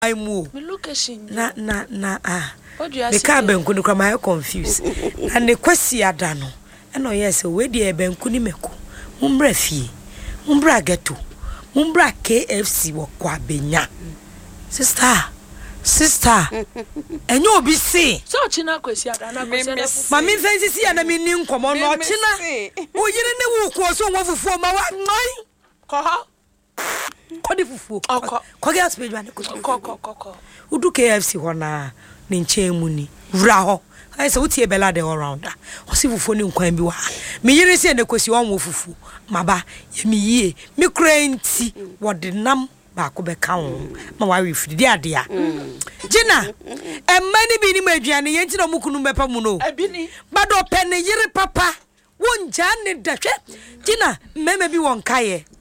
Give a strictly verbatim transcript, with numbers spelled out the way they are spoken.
mu location na na na ah the car benku ni kwama confused na ne kwasi ada no e no yes we dey benku ni meko mumbra fie mumbra geto mumbra K F C wo kwa benya sister sister enyo obi se so china kwasi ada na kwasi ada mami fancy si ya na mi ni nkomo no china o yire ne wo ko so wo fufuo ma wa noi ko ha Kodi fufu. Ko gas page ba ne ko. Ko ko ko. Udu K F C ho na ne nchen mu ni. Wura ho. Ai se utie bela de all round. O si fufu ni nkwan bi wa. Me yire se ne kosi won wo fufu. Maba ye mi yie. Me kura nti wo de nam ba ko be ka won. Ma wa wi fidi ade a. Gina. Emma ni bi ni maduane ye nti no mukunu mepa mu no. Abi ni. Ba do pe ne yire papa. Won ja ne dahwe. Gina meme bi won kaye.